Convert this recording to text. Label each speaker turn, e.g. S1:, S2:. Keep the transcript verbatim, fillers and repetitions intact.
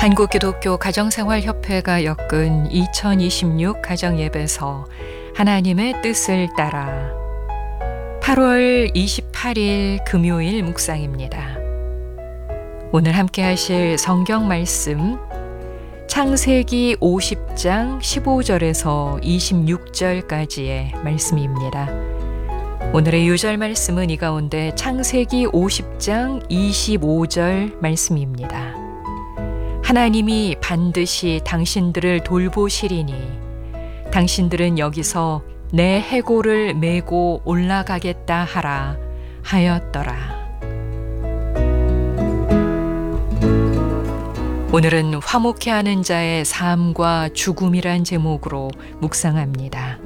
S1: 한국기독교 가정생활협회가 엮은 이천이십육 가정예배서 하나님의 뜻을 따라 팔월 이십팔일 금요일 묵상입니다. 오늘 함께 하실 성경 말씀 창세기 오십장 십오절에서 이십육절까지의 말씀입니다. 오늘의 유절 말씀은 이 가운데 창세기 오십장 이십오절 말씀입니다. 하나님이 반드시 당신들을 돌보시리니 당신들은 여기서 내 해골을 메고 올라가겠다 하라 하였더라. 오늘은 화목해 하는 자의 삶과 죽음이란 제목으로 묵상합니다.